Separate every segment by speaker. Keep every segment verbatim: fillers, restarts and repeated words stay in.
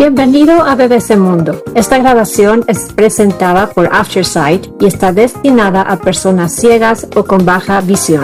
Speaker 1: Bienvenido a B B C Mundo. Esta grabación es presentada por Aftersight y está destinada a personas ciegas o con baja visión.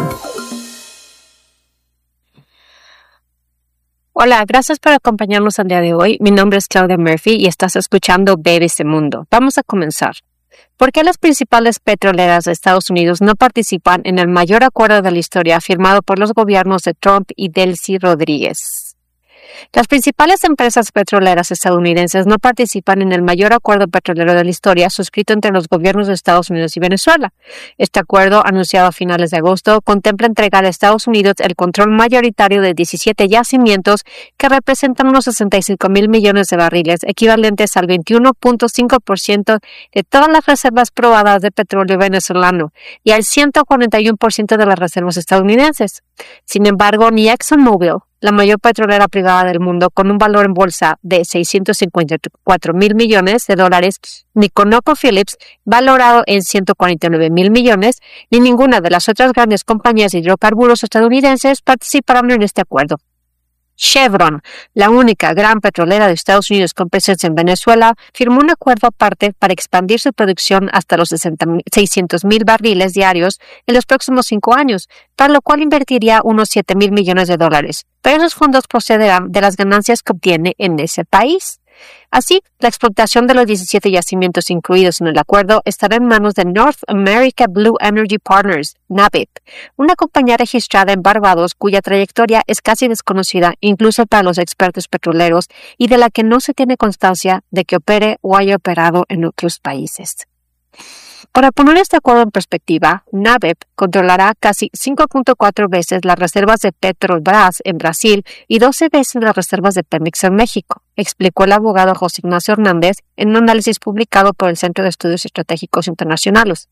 Speaker 2: Hola, gracias por acompañarnos el día de hoy. Mi nombre es Claudia Murphy y estás escuchando B B C Mundo. Vamos a comenzar. ¿Por qué las principales petroleras de Estados Unidos no participan en el mayor acuerdo de la historia firmado por los gobiernos de Trump y Delcy Rodríguez? Las principales empresas petroleras estadounidenses no participan en el mayor acuerdo petrolero de la historia suscrito entre los gobiernos de Estados Unidos y Venezuela. Este acuerdo, anunciado a finales de agosto, contempla entregar a Estados Unidos el control mayoritario de diecisiete yacimientos que representan unos sesenta y cinco mil millones de barriles, equivalentes al veintiuno punto cinco por ciento de todas las reservas probadas de petróleo venezolano y al ciento cuarenta y uno por ciento de las reservas estadounidenses. Sin embargo, ni ExxonMobil, la mayor petrolera privada del mundo con un valor en bolsa de seiscientos cincuenta y cuatro mil millones de dólares, ni ConocoPhillips, valorado en ciento cuarenta y nueve mil millones, ni ninguna de las otras grandes compañías de hidrocarburos estadounidenses participaron en este acuerdo. Chevron, la única gran petrolera de Estados Unidos con presencia en Venezuela, firmó un acuerdo aparte para expandir su producción hasta los seiscientos mil barriles diarios en los próximos cinco años, para lo cual invertiría unos siete mil millones de dólares. Pero esos fondos procederán de las ganancias que obtiene en ese país. Así, la explotación de los diecisiete yacimientos incluidos en el acuerdo estará en manos de North America Blue Energy Partners, N A B E P, una compañía registrada en Barbados cuya trayectoria es casi desconocida incluso para los expertos petroleros y de la que no se tiene constancia de que opere o haya operado en otros países. Para poner este acuerdo en perspectiva, N A B E P controlará casi cinco punto cuatro veces las reservas de Petrobras en Brasil y doce veces las reservas de Pemex en México, explicó el abogado José Ignacio Hernández en un análisis publicado por el Centro de Estudios Estratégicos Internacionales.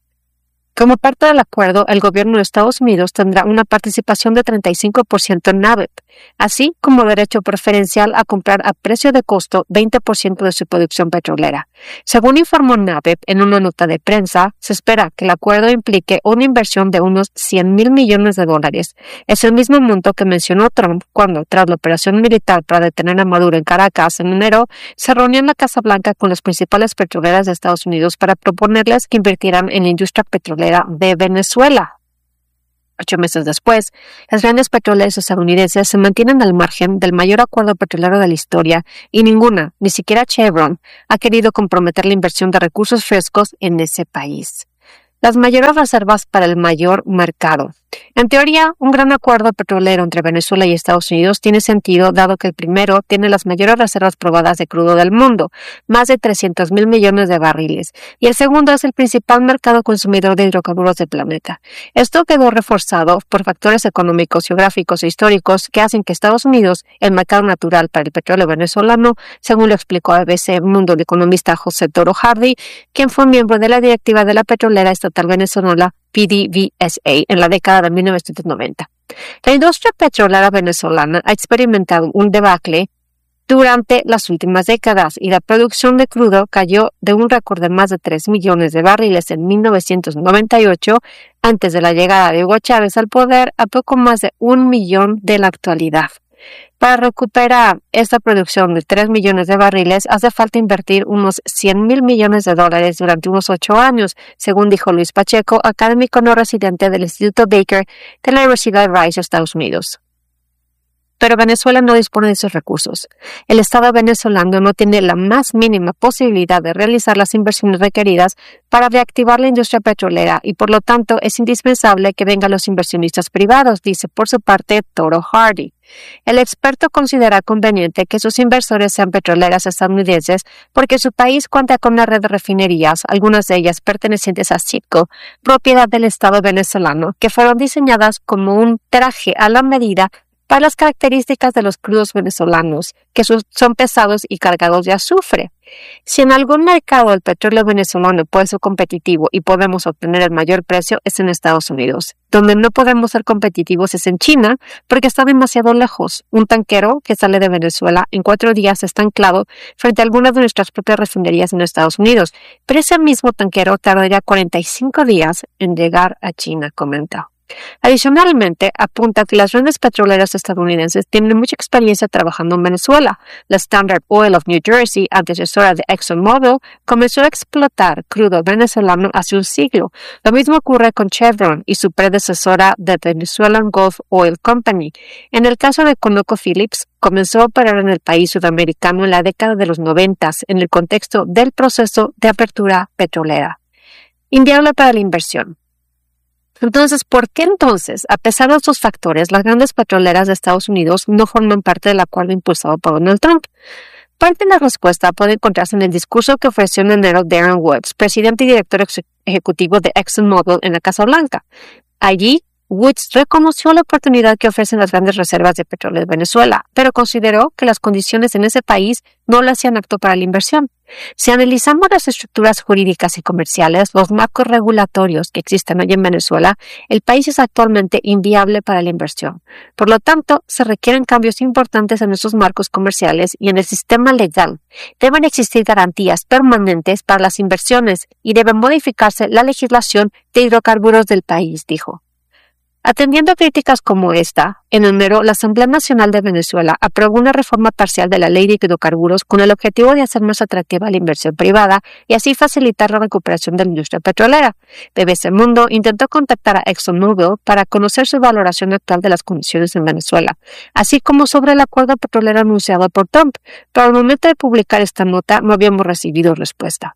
Speaker 2: Como parte del acuerdo, el gobierno de Estados Unidos tendrá una participación de treinta y cinco por ciento en N A B E P, así como derecho preferencial a comprar a precio de costo veinte por ciento de su producción petrolera. Según informó N A B E P en una nota de prensa, se espera que el acuerdo implique una inversión de unos cien mil millones de dólares. Es el mismo monto que mencionó Trump cuando, tras la operación militar para detener a Maduro en Caracas en enero, se reunió en la Casa Blanca con las principales petroleras de Estados Unidos para proponerles que invirtieran en la industria petrolera de Venezuela. Ocho meses después, las grandes petroleras estadounidenses se mantienen al margen del mayor acuerdo petrolero de la historia y ninguna, ni siquiera Chevron, ha querido comprometer la inversión de recursos frescos en ese país. Las mayores reservas para el mayor mercado. En teoría, un gran acuerdo petrolero entre Venezuela y Estados Unidos tiene sentido dado que el primero tiene las mayores reservas probadas de crudo del mundo, más de trescientos mil millones de barriles, y el segundo es el principal mercado consumidor de hidrocarburos del planeta. Esto quedó reforzado por factores económicos, geográficos e históricos que hacen que Estados Unidos, el mercado natural para el petróleo venezolano, según lo explicó a B B C Mundo el economista José Toro Hardy, quien fue miembro de la directiva de la petrolera estatal venezolana P D V S A en la década de mil novecientos noventa. La industria petrolera venezolana ha experimentado un debacle durante las últimas décadas y la producción de crudo cayó de un récord de más de tres millones de barriles en mil novecientos noventa y ocho, antes de la llegada de Hugo Chávez al poder, a poco más de un millón de la actualidad. Para recuperar esta producción de tres millones de barriles, hace falta invertir unos cien mil millones de dólares durante unos ocho años, según dijo Luis Pacheco, académico no residente del Instituto Baker de la Universidad de Rice, Estados Unidos. Pero Venezuela no dispone de esos recursos. El Estado venezolano no tiene la más mínima posibilidad de realizar las inversiones requeridas para reactivar la industria petrolera y, por lo tanto, es indispensable que vengan los inversionistas privados, dice por su parte Toro Hardy. El experto considera conveniente que sus inversores sean petroleras estadounidenses porque su país cuenta con una red de refinerías, algunas de ellas pertenecientes a Citgo, propiedad del Estado venezolano, que fueron diseñadas como un traje a la medida para las características de los crudos venezolanos, que son pesados y cargados de azufre. Si en algún mercado el petróleo venezolano puede ser competitivo y podemos obtener el mayor precio, es en Estados Unidos. Donde no podemos ser competitivos es en China, porque está demasiado lejos. Un tanquero que sale de Venezuela en cuatro días está anclado frente a algunas de nuestras propias refinerías en Estados Unidos, pero ese mismo tanquero tardaría cuarenta y cinco días en llegar a China, comentó. Adicionalmente, apunta que las grandes petroleras estadounidenses tienen mucha experiencia trabajando en Venezuela. La Standard Oil of New Jersey, antecesora de ExxonMobil, comenzó a explotar crudo venezolano hace un siglo. Lo mismo ocurre con Chevron y su predecesora The Venezuelan Gulf Oil Company. En el caso de ConocoPhillips, comenzó a operar en el país sudamericano en la década de los noventas en el contexto del proceso de apertura petrolera. Inviable para la inversión. Entonces, ¿por qué entonces, a pesar de estos factores, las grandes petroleras de Estados Unidos no forman parte del acuerdo impulsado por Donald Trump? Parte de la respuesta puede encontrarse en el discurso que ofreció en enero Darren Woods, presidente y director ex- ejecutivo de ExxonMobil en la Casa Blanca. Allí, Woods reconoció la oportunidad que ofrecen las grandes reservas de petróleo de Venezuela, pero consideró que las condiciones en ese país no le hacían apto para la inversión. Si analizamos las estructuras jurídicas y comerciales, los marcos regulatorios que existen hoy en Venezuela, el país es actualmente inviable para la inversión. Por lo tanto, se requieren cambios importantes en esos marcos comerciales y en el sistema legal. Deben existir garantías permanentes para las inversiones y debe modificarse la legislación de hidrocarburos del país, dijo. Atendiendo a críticas como esta, en enero la Asamblea Nacional de Venezuela aprobó una reforma parcial de la Ley de Hidrocarburos con el objetivo de hacer más atractiva la inversión privada y así facilitar la recuperación de la industria petrolera. B B C Mundo intentó contactar a ExxonMobil para conocer su valoración actual de las condiciones en Venezuela, así como sobre el acuerdo petrolero anunciado por Trump, pero al momento de publicar esta nota no habíamos recibido respuesta.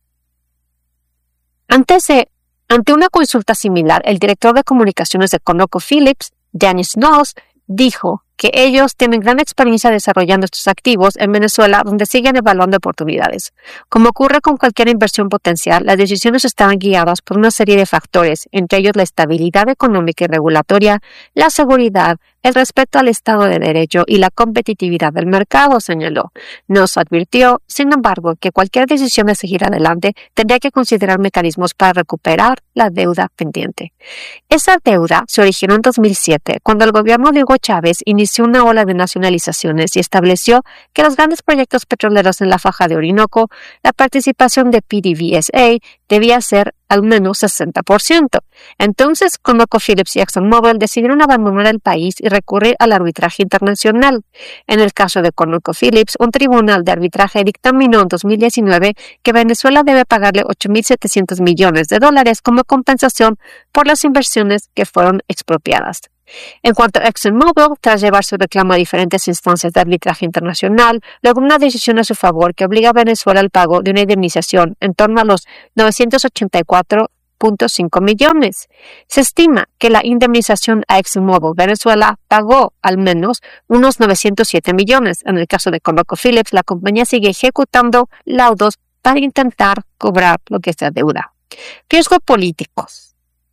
Speaker 2: Antes de Ante una consulta similar, el director de comunicaciones de ConocoPhillips, Dennis Knowles, dijo que ellos tienen gran experiencia desarrollando estos activos en Venezuela, donde siguen evaluando oportunidades. Como ocurre con cualquier inversión potencial, las decisiones están guiadas por una serie de factores, entre ellos la estabilidad económica y regulatoria, la seguridad, el respeto al Estado de Derecho y la competitividad del mercado, señaló. Nos advirtió, sin embargo, que cualquier decisión de seguir adelante tendría que considerar mecanismos para recuperar la deuda pendiente. Esa deuda se originó en dos mil siete, cuando el gobierno de Hugo Chávez inició una ola de nacionalizaciones y estableció que los grandes proyectos petroleros en la faja de Orinoco, la participación de P D V S A debía ser al menos sesenta por ciento. Entonces, ConocoPhillips y ExxonMobil decidieron abandonar el país y recurrir al arbitraje internacional. En el caso de ConocoPhillips, un tribunal de arbitraje dictaminó en dos mil diecinueve que Venezuela debe pagarle ocho mil setecientos millones de dólares como compensación por las inversiones que fueron expropiadas. En cuanto a ExxonMobil, tras llevar su reclamo a diferentes instancias de arbitraje internacional, logró una decisión a su favor que obliga a Venezuela al pago de una indemnización en torno a los novecientos ochenta y cuatro punto cinco millones. Se estima que la indemnización a ExxonMobil Venezuela pagó al menos unos novecientos siete millones. En el caso de ConocoPhillips, la compañía sigue ejecutando laudos para intentar cobrar lo que se adeuda. Riesgos políticos.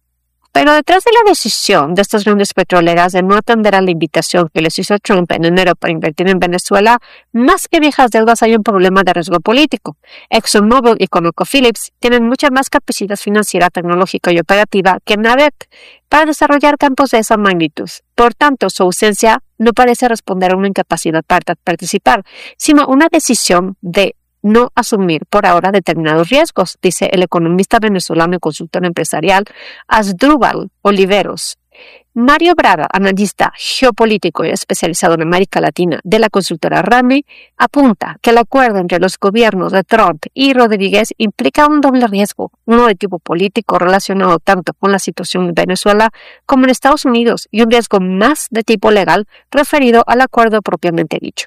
Speaker 2: Pero detrás de la decisión de estas grandes petroleras de no atender a la invitación que les hizo Trump en enero para invertir en Venezuela, más que viejas deudas hay un problema de riesgo político. ExxonMobil y ConocoPhillips tienen mucha más capacidad financiera, tecnológica y operativa que NADEC para desarrollar campos de esa magnitud. Por tanto, su ausencia no parece responder a una incapacidad para participar, sino una decisión de no asumir por ahora determinados riesgos, dice el economista venezolano y consultor empresarial Asdrúbal Oliveros. Mario Braga, analista geopolítico y especializado en América Latina de la consultora Rami, apunta que el acuerdo entre los gobiernos de Trump y Rodríguez implica un doble riesgo, uno de tipo político relacionado tanto con la situación en Venezuela como en Estados Unidos y un riesgo más de tipo legal referido al acuerdo propiamente dicho.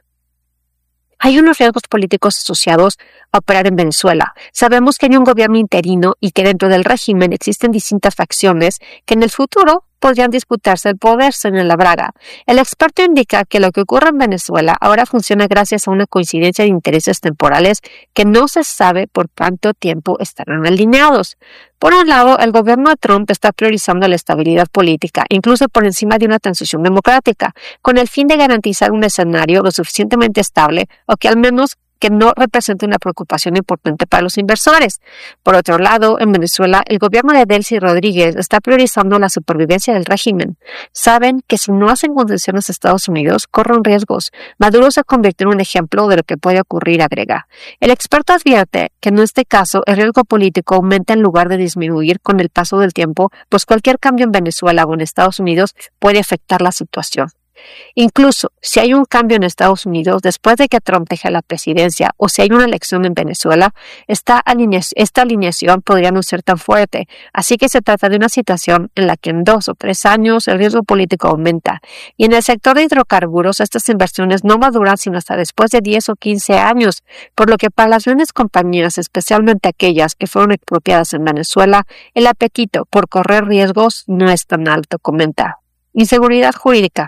Speaker 2: Hay unos riesgos políticos asociados a operar en Venezuela. Sabemos que hay un gobierno interino y que dentro del régimen existen distintas facciones que en el futuro podrían disputarse el poder, señala Braga. El experto indica que lo que ocurre en Venezuela ahora funciona gracias a una coincidencia de intereses temporales que no se sabe por cuánto tiempo estarán alineados. Por un lado, el gobierno de Trump está priorizando la estabilidad política, incluso por encima de una transición democrática, con el fin de garantizar un escenario lo suficientemente estable o que al menos que no representa una preocupación importante para los inversores. Por otro lado, en Venezuela, el gobierno de Delcy Rodríguez está priorizando la supervivencia del régimen. Saben que si no hacen concesiones a Estados Unidos, corren riesgos. Maduro se convirtió en un ejemplo de lo que puede ocurrir, agrega. El experto advierte que en este caso el riesgo político aumenta en lugar de disminuir con el paso del tiempo, pues cualquier cambio en Venezuela o en Estados Unidos puede afectar la situación. Incluso si hay un cambio en Estados Unidos después de que Trump deje la presidencia o si hay una elección en Venezuela, esta, alinea- esta alineación podría no ser tan fuerte. Así que se trata de una situación en la que en dos o tres años el riesgo político aumenta. Y en el sector de hidrocarburos, estas inversiones no maduran sino hasta después de diez o quince años, por lo que para las grandes compañías, especialmente aquellas que fueron expropiadas en Venezuela, el apetito por correr riesgos no es tan alto, comenta. Inseguridad jurídica.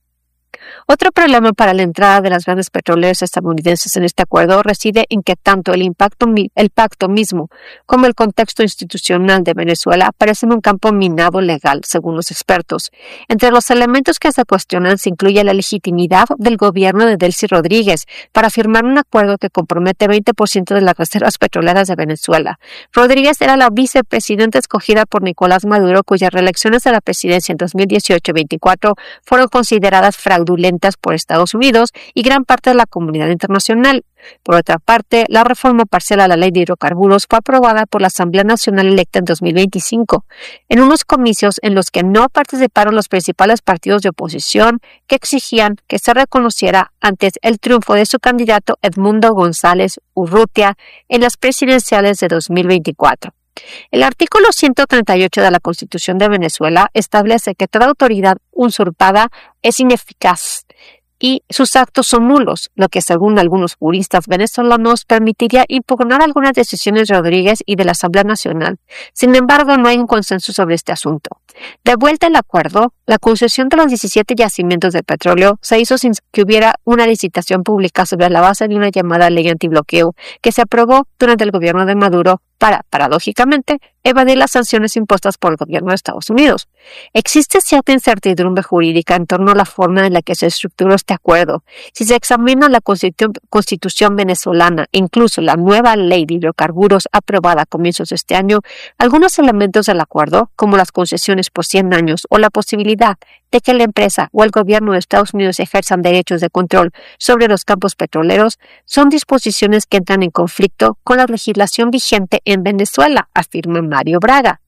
Speaker 2: Otro problema para la entrada de las grandes petroleras estadounidenses en este acuerdo reside en que tanto el impacto, el pacto mismo como el contexto institucional de Venezuela parecen un campo minado legal, según los expertos. Entre los elementos que se cuestionan se incluye la legitimidad del gobierno de Delcy Rodríguez para firmar un acuerdo que compromete veinte por ciento de las reservas petroleras de Venezuela. Rodríguez era la vicepresidenta escogida por Nicolás Maduro, cuyas reelecciones a la presidencia en dos mil dieciocho y dos mil veinticuatro fueron consideradas fraudulentas por Estados Unidos y gran parte de la comunidad internacional. Por otra parte, la reforma parcial a la ley de hidrocarburos fue aprobada por la Asamblea Nacional electa en dos mil veinticinco, en unos comicios en los que no participaron los principales partidos de oposición que exigían que se reconociera antes el triunfo de su candidato Edmundo González Urrutia en las presidenciales de dos mil veinticuatro. El artículo ciento treinta y ocho de la Constitución de Venezuela establece que toda autoridad usurpada es ineficaz y sus actos son nulos, lo que según algunos juristas venezolanos permitiría impugnar algunas decisiones de Rodríguez y de la Asamblea Nacional. Sin embargo, no hay un consenso sobre este asunto. De vuelta al acuerdo, la concesión de los diecisiete yacimientos de petróleo se hizo sin que hubiera una licitación pública sobre la base de una llamada ley antibloqueo que se aprobó durante el gobierno de Maduro para, paradójicamente, evadir las sanciones impuestas por el gobierno de Estados Unidos. Existe cierta incertidumbre jurídica en torno a la forma en la que se estructuró este acuerdo. Si se examina la constitu- Constitución venezolana e incluso la nueva ley de hidrocarburos aprobada a comienzos de este año, algunos elementos del acuerdo, como las concesiones por cien años o la posibilidad de que la empresa o el gobierno de Estados Unidos ejerzan derechos de control sobre los campos petroleros, son disposiciones que entran en conflicto con la legislación vigente en Venezuela, afirma Mario Braga.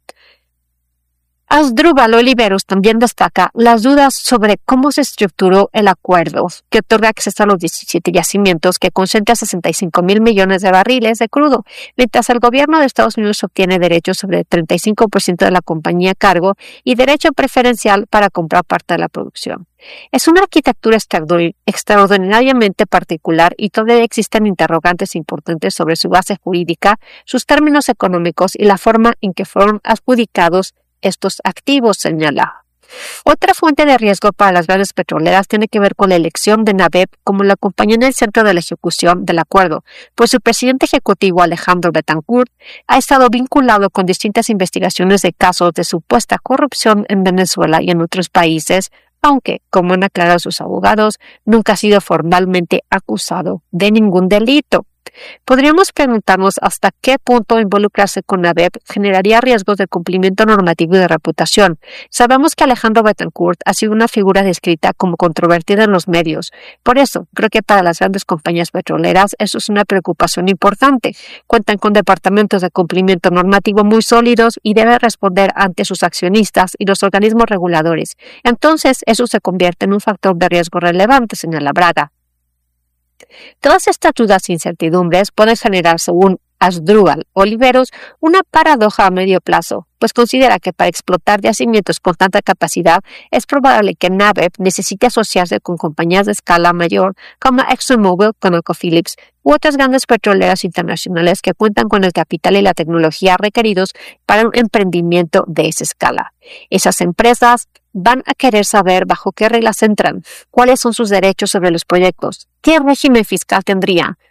Speaker 2: Asdrúbal Oliveros también destaca las dudas sobre cómo se estructuró el acuerdo que otorga acceso a los diecisiete yacimientos que concentra sesenta y cinco mil millones de barriles de crudo, mientras el gobierno de Estados Unidos obtiene derechos sobre el treinta y cinco por ciento de la compañía a cargo y derecho preferencial para comprar parte de la producción. Es una arquitectura extraordinariamente particular y todavía existen interrogantes importantes sobre su base jurídica, sus términos económicos y la forma en que fueron adjudicados estos activos, señala. Otra fuente de riesgo para las grandes petroleras tiene que ver con la elección de NABEP como la compañía en el centro de la ejecución del acuerdo, pues su presidente ejecutivo Alejandro Betancourt ha estado vinculado con distintas investigaciones de casos de supuesta corrupción en Venezuela y en otros países, aunque, como han aclarado sus abogados, nunca ha sido formalmente acusado de ningún delito. Podríamos preguntarnos hasta qué punto involucrarse con NABEP generaría riesgos de cumplimiento normativo y de reputación. Sabemos que Alejandro Betancourt ha sido una figura descrita como controvertida en los medios. Por eso, creo que para las grandes compañías petroleras eso es una preocupación importante. Cuentan con departamentos de cumplimiento normativo muy sólidos y deben responder ante sus accionistas y los organismos reguladores. Entonces, eso se convierte en un factor de riesgo relevante, señala Braga. Todas estas dudas e incertidumbres pueden generar, según Asdrúbal Oliveros, una paradoja a medio plazo, pues considera que para explotar yacimientos con tanta capacidad es probable que NABEP necesite asociarse con compañías de escala mayor como ExxonMobil, ConocoPhillips u otras grandes petroleras internacionales que cuentan con el capital y la tecnología requeridos para un emprendimiento de esa escala. Esas empresas van a querer saber bajo qué reglas entran, cuáles son sus derechos sobre los proyectos, qué régimen fiscal tendría,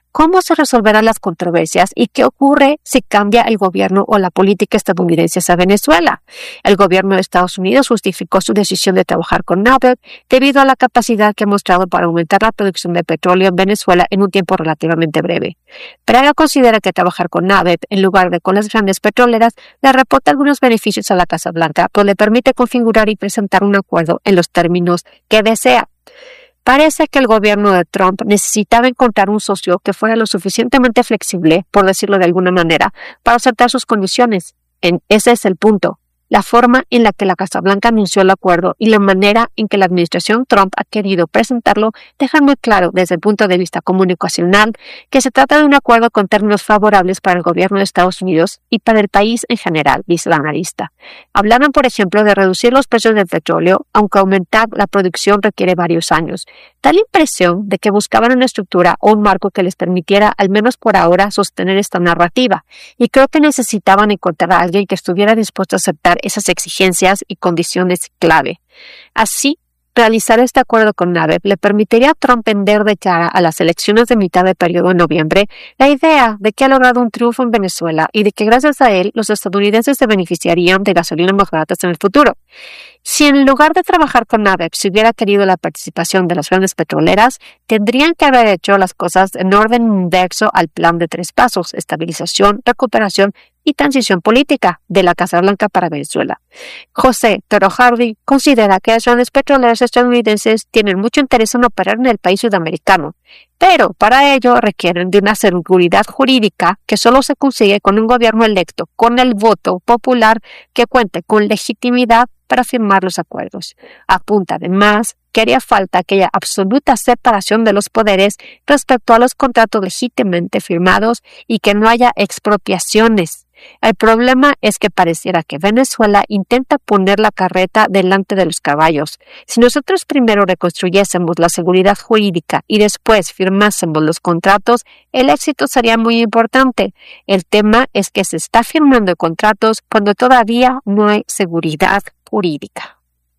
Speaker 2: cómo se resolverán las controversias y qué ocurre si cambia el gobierno o la política estadounidense a Venezuela. El gobierno de Estados Unidos justificó su decisión de trabajar con NABEP debido a la capacidad que ha mostrado para aumentar la producción de petróleo en Venezuela en un tiempo relativamente breve. Pero ella considera que trabajar con NABEP en lugar de con las grandes petroleras le reporta algunos beneficios a la Casa Blanca, pues le permite configurar y presentar un acuerdo en los términos que desea. Parece que el gobierno de Trump necesitaba encontrar un socio que fuera lo suficientemente flexible, por decirlo de alguna manera, para aceptar sus condiciones. En, ese es el punto. La forma en la que la Casa Blanca anunció el acuerdo y la manera en que la administración Trump ha querido presentarlo dejan muy claro desde el punto de vista comunicacional que se trata de un acuerdo con términos favorables para el gobierno de Estados Unidos y para el país en general, dice la analista. Hablaron, por ejemplo, de reducir los precios del petróleo, aunque aumentar la producción requiere varios años. Da la impresión de que buscaban una estructura o un marco que les permitiera, al menos por ahora, sostener esta narrativa, y creo que necesitaban encontrar a alguien que estuviera dispuesto a aceptar esas exigencias y condiciones clave. Así, realizar este acuerdo con NABEP le permitiría a Trump vender de cara a las elecciones de mitad de periodo en noviembre la idea de que ha logrado un triunfo en Venezuela y de que gracias a él los estadounidenses se beneficiarían de gasolinas más baratas en el futuro. Si en lugar de trabajar con NABEP se hubiera querido la participación de las grandes petroleras, tendrían que haber hecho las cosas en orden inverso al plan de tres pasos: estabilización, recuperación y transición política de la Casa Blanca para Venezuela. José Toro Harvey considera que las grandes petroleras estadounidenses tienen mucho interés en operar en el país sudamericano, pero para ello requieren de una seguridad jurídica que solo se consigue con un gobierno electo con el voto popular que cuente con legitimidad para firmar los acuerdos. Apunta además que haría falta aquella absoluta separación de los poderes respecto a los contratos legítimamente firmados y que no haya expropiaciones. El problema es que pareciera que Venezuela intenta poner la carreta delante de los caballos. Si nosotros primero reconstruyésemos la seguridad jurídica y después firmásemos los contratos, el éxito sería muy importante. El tema es que se está firmando contratos cuando todavía no hay seguridad jurídica.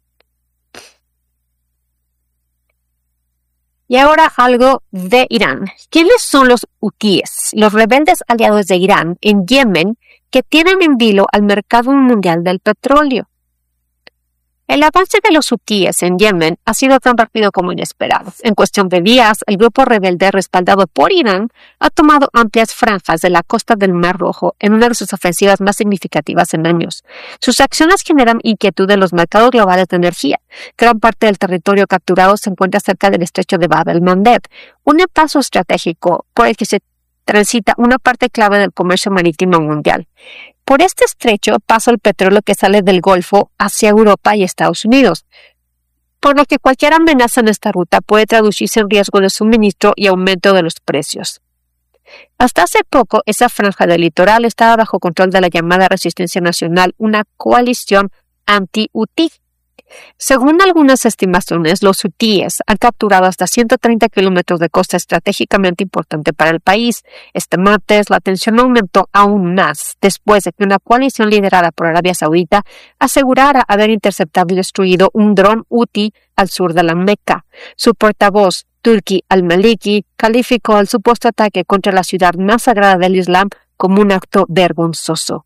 Speaker 2: Y ahora algo de Irán. ¿Quiénes son los hutíes, los rebeldes aliados de Irán en Yemen que tienen en vilo al mercado mundial del petróleo? El avance de los hutíes en Yemen ha sido tan rápido como inesperado. En cuestión de días, el grupo rebelde respaldado por Irán ha tomado amplias franjas de la costa del Mar Rojo en una de sus ofensivas más significativas en años. Sus acciones generan inquietud en los mercados globales de energía. Gran parte del territorio capturado se encuentra cerca del estrecho de Bab el-Mandeb, un paso estratégico por el que se transita una parte clave del comercio marítimo mundial. Por este estrecho pasa el petróleo que sale del Golfo hacia Europa y Estados Unidos, por lo que cualquier amenaza en esta ruta puede traducirse en riesgo de suministro y aumento de los precios. Hasta hace poco, esa franja del litoral estaba bajo control de la llamada Resistencia Nacional, una coalición anti-hutí. Según algunas estimaciones, los hutíes han capturado hasta ciento treinta kilómetros de costa estratégicamente importante para el país. Este martes, la tensión aumentó aún más después de que una coalición liderada por Arabia Saudita asegurara haber interceptado y destruido un dron hutí al sur de la Meca. Su portavoz, Turki al-Maliki, calificó el supuesto ataque contra la ciudad más sagrada del Islam como un acto vergonzoso.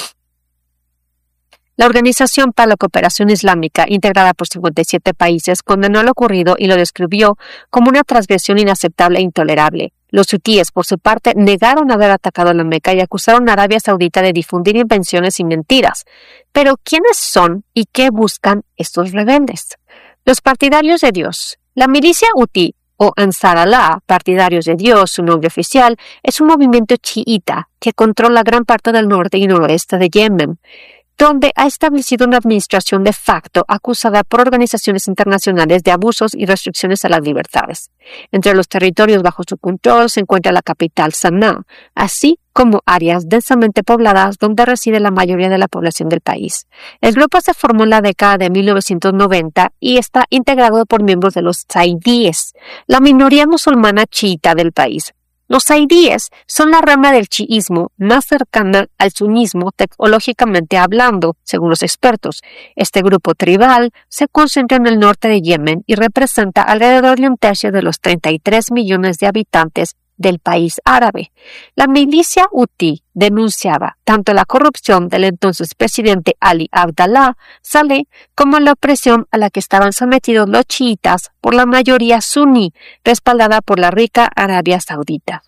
Speaker 2: La Organización para la Cooperación Islámica, integrada por cincuenta y siete países, condenó lo ocurrido y lo describió como una transgresión inaceptable e intolerable. Los hutíes, por su parte, negaron haber atacado la Meca y acusaron a Arabia Saudita de difundir invenciones y mentiras. Pero, ¿quiénes son y qué buscan estos rebeldes? Los partidarios de Dios. La milicia hutí, o Ansar Allah, partidarios de Dios, su nombre oficial, es un movimiento chiita que controla gran parte del norte y noroeste de Yemen, donde ha establecido una administración de facto acusada por organizaciones internacionales de abusos y restricciones a las libertades. Entre los territorios bajo su control se encuentra la capital Sanaa, así como áreas densamente pobladas donde reside la mayoría de la población del país. El grupo se formó en la década de mil novecientos noventa y está integrado por miembros de los zaidíes, la minoría musulmana chiita del país. Los zaidíes son la rama del chiismo más cercana al sunismo teológicamente hablando, según los expertos. Este grupo tribal se concentra en el norte de Yemen y representa alrededor de un tercio de los treinta y tres millones de habitantes del país árabe. La milicia Houthi denunciaba tanto la corrupción del entonces presidente Ali Abdallah Saleh como la opresión a la que estaban sometidos los chiitas por la mayoría suní, respaldada por la rica Arabia Saudita.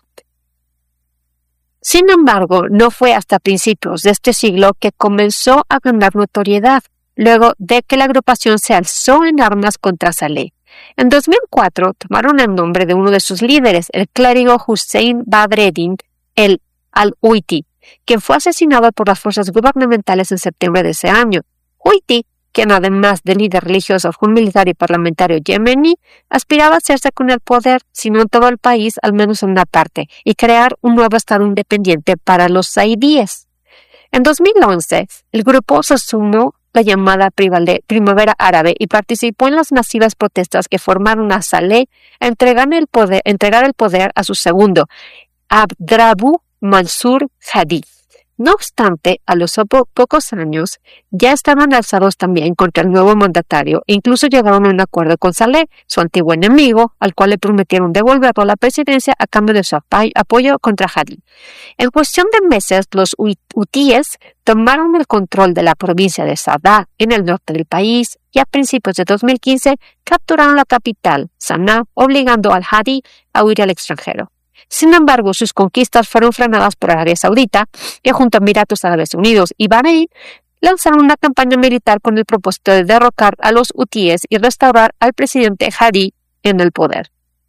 Speaker 2: Sin embargo, no fue hasta principios de este siglo que comenzó a ganar notoriedad, luego de que la agrupación se alzó en armas contra Saleh. En dos mil cuatro tomaron el nombre de uno de sus líderes, el clérigo Hussein Badreddin el al-Houthi, quien fue asesinado por las fuerzas gubernamentales en septiembre de ese año. Houthi, quien además de líder religioso fue un militar y parlamentario yemení, aspiraba a hacerse con el poder, si no en todo el país, al menos en una parte, y crear un nuevo estado independiente para los saidíes. En dos mil once, el grupo se sumó la llamada Primavera Árabe y participó en las masivas protestas que formaron a Saleh a entregar el poder, entregar el poder a su segundo, Abdrabbuh Mansur Hadi. No obstante, a los po pocos años ya estaban alzados también contra el nuevo mandatario e incluso llegaron a un acuerdo con Saleh, su antiguo enemigo, al cual le prometieron devolverlo a la presidencia a cambio de su apoyo contra Hadi. En cuestión de meses, los hutíes tomaron el control de la provincia de Sadá, en el norte del país, y a principios de dos mil quince capturaron la capital, Sanaa, obligando al Hadi a huir al extranjero. Sin embargo, sus conquistas fueron frenadas por Arabia Saudita, que junto a Emiratos Árabes Unidos y Bahrein lanzaron una campaña militar con el propósito de derrocar a los hutíes y restaurar al presidente Hadi en el poder.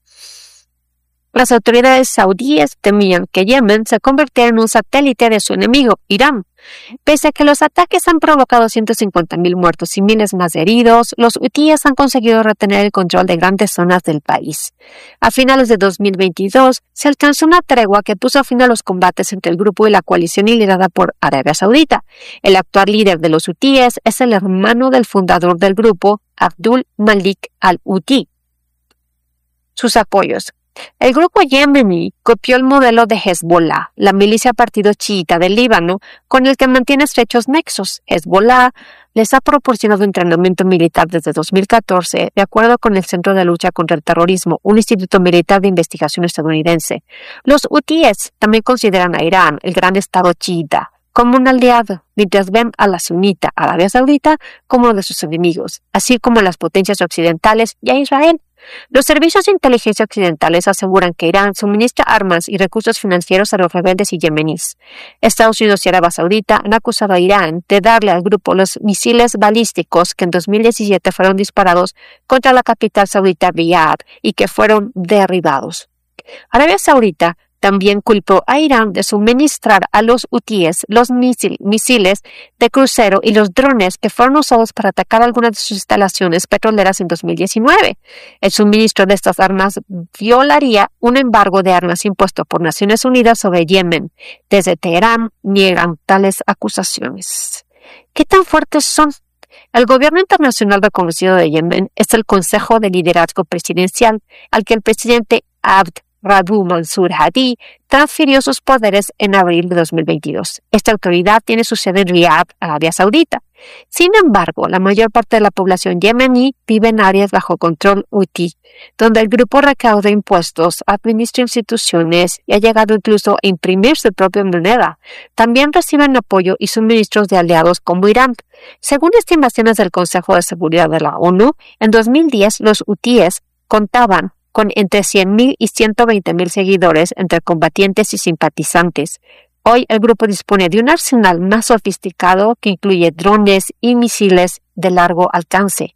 Speaker 2: Las autoridades saudíes temían que Yemen se convirtiera en un satélite de su enemigo, Irán. Pese a que los ataques han provocado ciento cincuenta mil muertos y miles más de heridos, los hutíes han conseguido retener el control de grandes zonas del país. A finales de dos mil veintidós, se alcanzó una tregua que puso fin a los combates entre el grupo y la coalición liderada por Arabia Saudita. El actual líder de los hutíes es el hermano del fundador del grupo, Abdul Malik al-Houthi. Sus apoyos. El grupo yemení copió el modelo de Hezbollah, la milicia partido chiita del Líbano, con el que mantiene estrechos nexos. Hezbollah les ha proporcionado entrenamiento militar desde dos mil catorce, de acuerdo con el Centro de Lucha contra el Terrorismo, un instituto militar de investigación estadounidense. Los hutíes también consideran a Irán, el gran estado chiita, como un aliado, mientras ven a la sunita Arabia Saudita como uno de sus enemigos, así como a las potencias occidentales y a Israel. Los servicios de inteligencia occidentales aseguran que Irán suministra armas y recursos financieros a los rebeldes y yemeníes. Estados Unidos y Arabia Saudita han acusado a Irán de darle al grupo los misiles balísticos que en dos mil diecisiete fueron disparados contra la capital saudita Riad y que fueron derribados. Arabia Saudita también culpó a Irán de suministrar a los hutíes los misil, misiles de crucero y los drones que fueron usados para atacar algunas de sus instalaciones petroleras en dos mil diecinueve. El suministro de estas armas violaría un embargo de armas impuesto por Naciones Unidas sobre Yemen. Desde Teherán niegan tales acusaciones. ¿Qué tan fuertes son? El gobierno internacional reconocido de Yemen es el Consejo de Liderazgo Presidencial, al que el presidente Abd Rabbuh Mansur Hadi transfirió sus poderes en abril de dos mil veintidós. Esta autoridad tiene su sede en Riad, Arabia Saudita. Sin embargo, la mayor parte de la población yemení vive en áreas bajo control hutí, donde el grupo recauda impuestos, administra instituciones y ha llegado incluso a imprimir su propia moneda. También reciben apoyo y suministros de aliados como Irán. Según estimaciones del Consejo de Seguridad de la ONU, en dos mil diez los hutíes contaban con entre cien mil y ciento veinte mil seguidores entre combatientes y simpatizantes. Hoy el grupo dispone de un arsenal más sofisticado que incluye drones y misiles de largo alcance.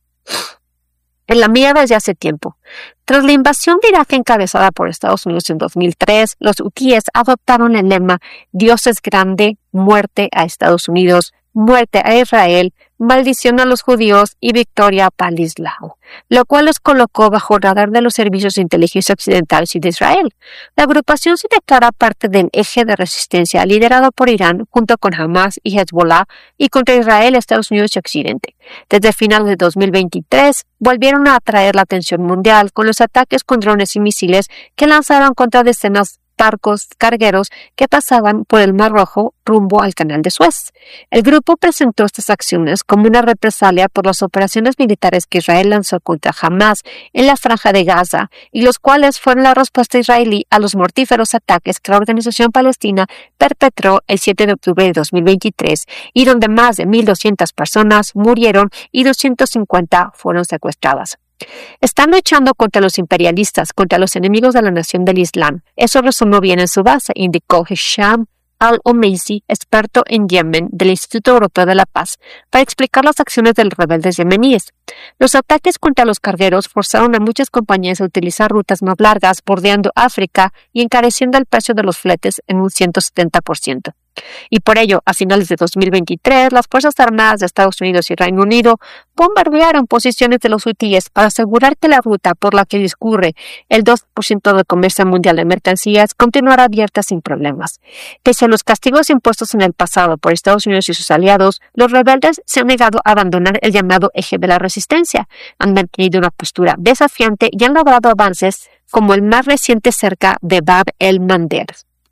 Speaker 2: En la mira desde hace tiempo. Tras la invasión de Irak encabezada por Estados Unidos en dos mil tres, los hutíes adoptaron el lema Dios es grande, muerte a Estados Unidos, muerte a Israel, maldición a los judíos y victoria para el Islam, lo cual los colocó bajo el radar de los servicios de inteligencia occidentales y de Israel. La agrupación se declara parte del eje de resistencia liderado por Irán junto con Hamas y Hezbollah y contra Israel, Estados Unidos y Occidente. Desde finales de dos mil veintitrés volvieron a atraer la atención mundial con los ataques con drones y misiles que lanzaron contra decenas barcos cargueros que pasaban por el Mar Rojo rumbo al Canal de Suez. El grupo presentó estas acciones como una represalia por las operaciones militares que Israel lanzó contra Hamas en la Franja de Gaza, y los cuales fueron la respuesta israelí a los mortíferos ataques que la organización palestina perpetró el siete de octubre de dos mil veintitrés, y donde más de mil doscientas personas murieron y doscientas cincuenta fueron secuestradas. Están luchando contra los imperialistas, contra los enemigos de la nación del Islam. Eso resonó bien en su base, indicó Hisham al-Omeisi, experto en Yemen del Instituto Europeo de la Paz, para explicar las acciones de los rebeldes yemeníes. Los ataques contra los cargueros forzaron a muchas compañías a utilizar rutas más largas bordeando África y encareciendo el precio de los fletes en un ciento setenta por ciento. Y por ello, a finales de dos mil veintitrés, las Fuerzas Armadas de Estados Unidos y Reino Unido bombardearon posiciones de los hutíes para asegurar que la ruta por la que discurre el dos por ciento del comercio mundial de mercancías continuará abierta sin problemas. Pese a los castigos impuestos en el pasado por Estados Unidos y sus aliados, los rebeldes se han negado a abandonar el llamado eje de la resistencia, han mantenido una postura desafiante y han logrado avances como el más reciente cerca de Bab el-Mandeb.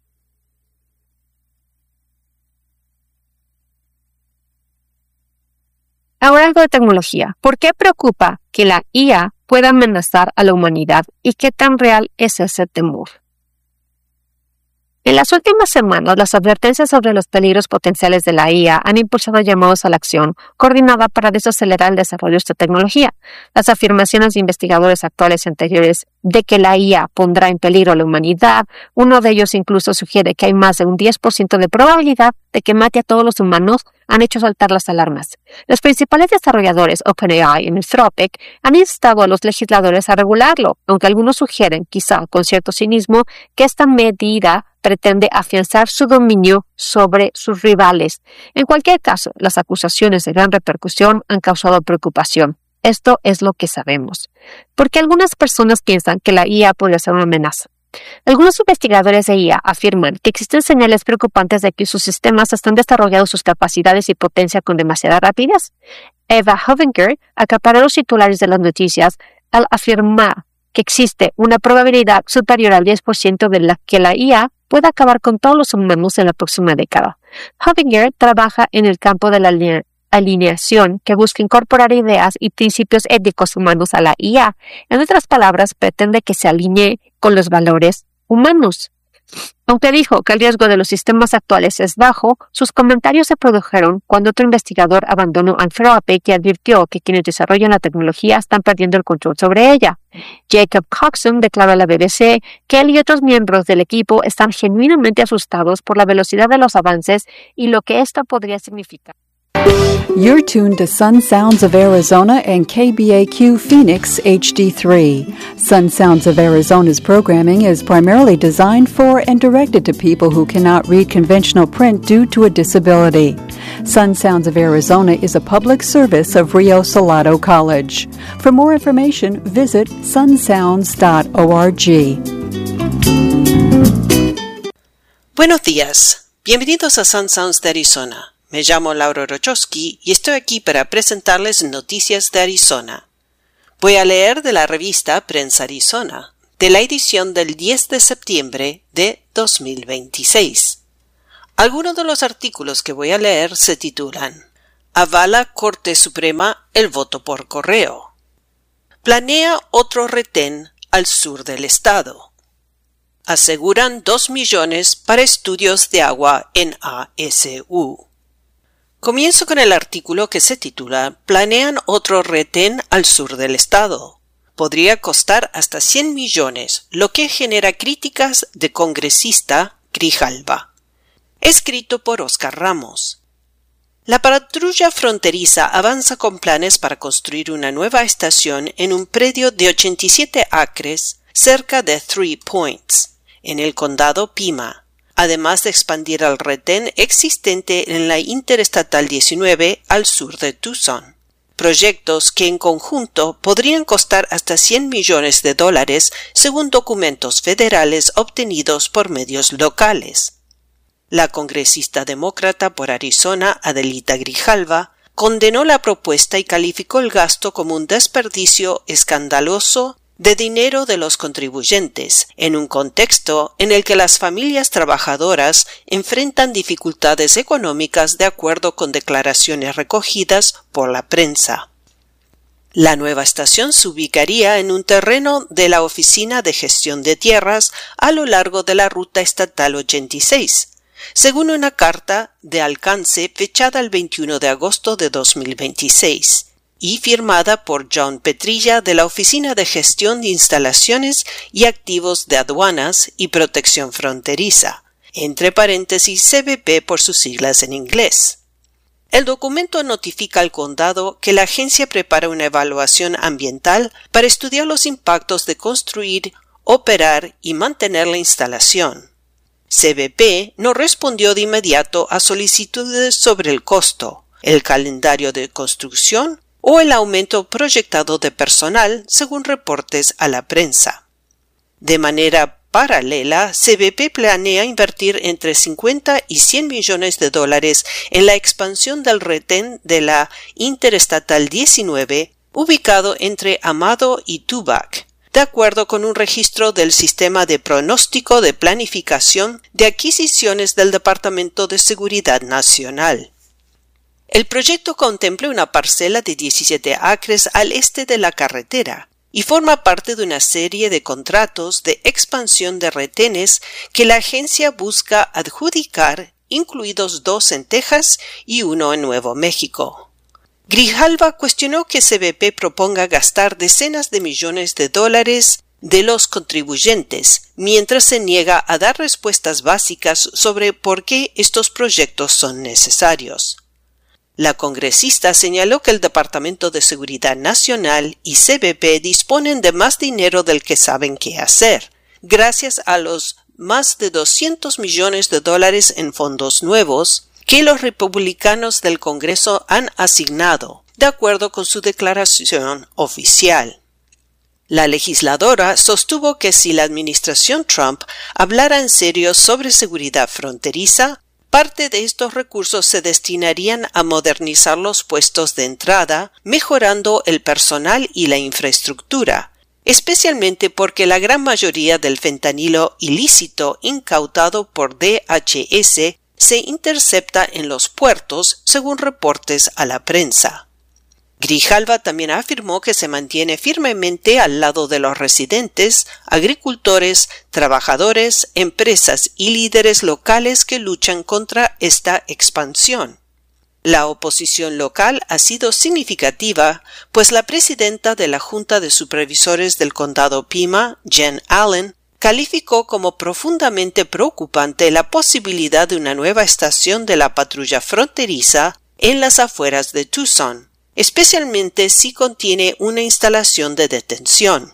Speaker 2: Ahora algo de tecnología. ¿Por qué preocupa que la I A pueda amenazar a la humanidad y qué tan real es ese temor? En las últimas semanas, las advertencias sobre los peligros potenciales de la I A han impulsado llamados a la acción coordinada para desacelerar el desarrollo de esta tecnología. Las afirmaciones de investigadores actuales y anteriores de que la I A pondrá en peligro a la humanidad, uno de ellos incluso sugiere que hay más de un diez por ciento de probabilidad de que mate a todos los humanos, han hecho saltar las alarmas. Los principales desarrolladores, OpenAI y Anthropic, han instado a los legisladores a regularlo, aunque algunos sugieren, quizá con cierto cinismo, que esta medida pretende afianzar su dominio sobre sus rivales. En cualquier caso, las acusaciones de gran repercusión han causado preocupación. Esto es lo que sabemos. Porque algunas personas piensan que la I A podría ser una amenaza. Algunos investigadores de I A afirman que existen señales preocupantes de que sus sistemas están desarrollando sus capacidades y potencia con demasiada rapidez. Eva Hovinger acaparó los titulares de las noticias al afirmar que existe una probabilidad superior al diez por ciento de la que la I A pueda acabar con todos los humanos en la próxima década. Hovinger trabaja en el campo de la alineación que busca incorporar ideas y principios éticos humanos a la I A. En otras palabras, pretende que se alinee con los valores humanos. Aunque dijo que el riesgo de los sistemas actuales es bajo, sus comentarios se produjeron cuando otro investigador abandonó Anthropic y advirtió que quienes desarrollan la tecnología están perdiendo el control sobre ella. Jacob Coxon declaró a la B B C que él y otros miembros del equipo están genuinamente asustados por la velocidad de los avances y lo que esto podría significar.
Speaker 3: You're tuned to Sun Sounds of Arizona and K B A Q Phoenix H D three. Sun Sounds of Arizona's programming is primarily designed for and directed to people who cannot read conventional print due to a disability. Sun Sounds of Arizona is a public service of Rio Salado College. For more information, visit sun sounds dot org.
Speaker 4: Buenos días. Bienvenidos a Sun Sounds de Arizona. Me llamo Laura Rochowski y estoy aquí para presentarles noticias de Arizona. Voy a leer de la revista Prensa Arizona, de la edición del diez de septiembre de dos mil veintiséis. Algunos de los artículos que voy a leer se titulan: Avala Corte Suprema el voto por correo. Planea otro retén al sur del estado. Aseguran dos millones para estudios de agua en A S U. Comienzo con el artículo que se titula Planean otro retén al sur del estado. Podría costar hasta cien millones, lo que genera críticas de congresista Grijalva. Escrito por Oscar Ramos. La patrulla fronteriza avanza con planes para construir una nueva estación en un predio de ochenta y siete acres cerca de Three Points, en el condado Pima, además de expandir el retén existente en la Interestatal diecinueve al sur de Tucson. Proyectos que en conjunto podrían costar hasta cien millones de dólares según documentos federales obtenidos por medios locales. La congresista demócrata por Arizona, Adelita Grijalva, condenó la propuesta y calificó el gasto como un desperdicio escandaloso de dinero de los contribuyentes, en un contexto en el que las familias trabajadoras enfrentan dificultades económicas de acuerdo con declaraciones recogidas por la prensa. La nueva estación se ubicaría en un terreno de la Oficina de Gestión de Tierras a lo largo de la Ruta Estatal ochenta y seis, según una carta de alcance fechada el veintiuno de agosto de dos mil veintiséis. Y firmada por John Petrilla de la Oficina de Gestión de Instalaciones y Activos de Aduanas y Protección Fronteriza, entre paréntesis C B P por sus siglas en inglés. El documento notifica al condado que la agencia prepara una evaluación ambiental para estudiar los impactos de construir, operar y mantener la instalación. C B P no respondió de inmediato a solicitudes sobre el costo, el calendario de construcción o el aumento proyectado de personal, según reportes a la prensa. De manera paralela, C B P planea invertir entre cincuenta y cien millones de dólares en la expansión del retén de la Interestatal diecinueve, ubicado entre Amado y Tubac, de acuerdo con un registro del Sistema de Pronóstico de Planificación de Adquisiciones del Departamento de Seguridad Nacional. El proyecto contempla una parcela de diecisiete acres al este de la carretera y forma parte de una serie de contratos de expansión de retenes que la agencia busca adjudicar, incluidos dos en Texas y uno en Nuevo México. Grijalva cuestionó que C B P proponga gastar decenas de millones de dólares de los contribuyentes, mientras se niega a dar respuestas básicas sobre por qué estos proyectos son necesarios. La congresista señaló que el Departamento de Seguridad Nacional y C B P disponen de más dinero del que saben qué hacer, gracias a los más de doscientos millones de dólares en fondos nuevos que los republicanos del Congreso han asignado, de acuerdo con su declaración oficial. La legisladora sostuvo que si la administración Trump hablara en serio sobre seguridad fronteriza, parte de estos recursos se destinarían a modernizar los puestos de entrada, mejorando el personal y la infraestructura, especialmente porque la gran mayoría del fentanilo ilícito incautado por D H S se intercepta en los puertos, según reportes a la prensa. Grijalva también afirmó que se mantiene firmemente al lado de los residentes, agricultores, trabajadores, empresas y líderes locales que luchan contra esta expansión. La oposición local ha sido significativa, pues la presidenta de la Junta de Supervisores del Condado Pima, Jen Allen, calificó como profundamente preocupante la posibilidad de una nueva estación de la patrulla fronteriza en las afueras de Tucson, especialmente si contiene una instalación de detención.